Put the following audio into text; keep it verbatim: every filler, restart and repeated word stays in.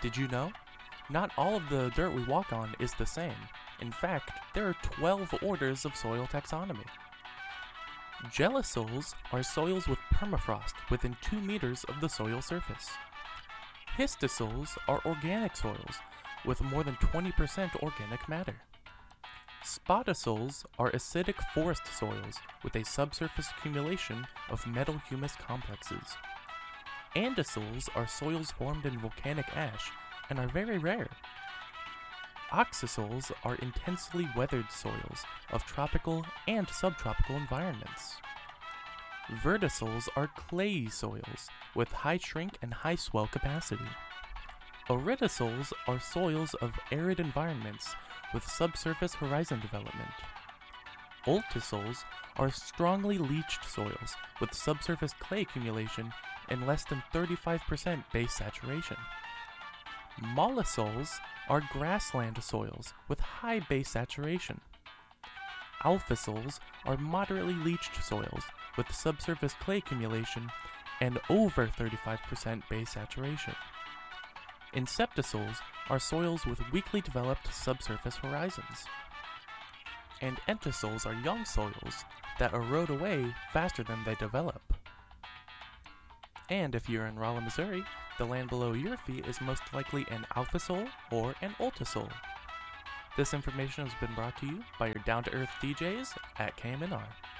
Did you know? Not all of the dirt we walk on is the same. In fact, there are twelve orders of soil taxonomy. Gelisols are soils with permafrost within two meters of the soil surface. Histosols are organic soils with more than twenty percent organic matter. Spodosols are acidic forest soils with a subsurface accumulation of metal humus complexes. Andisols are soils formed in volcanic ash and are very rare. Oxisols are intensely weathered soils of tropical and subtropical environments. Vertisols are clayey soils with high shrink and high swell capacity. Aridisols are soils of arid environments with subsurface horizon development. Ultisols are strongly leached soils with subsurface clay accumulation and less than thirty-five percent base saturation. Mollisols are grassland soils with high base saturation. Alphasols are moderately leached soils with subsurface clay accumulation and over thirty-five percent base saturation. Inceptisols are soils with weakly developed subsurface horizons. And entisols are young soils that erode away faster than they develop. And if you're in Rolla, Missouri, the land below your feet is most likely an alphasol or an ultisol. This information has been brought to you by your down-to-earth D Js at K M N R.